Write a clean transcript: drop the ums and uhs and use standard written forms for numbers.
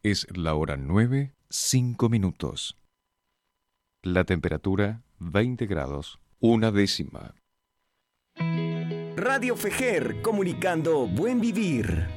Es la hora 9, 5 minutos. La temperatura 20 grados, una décima. Radio Fejer, comunicando buen vivir.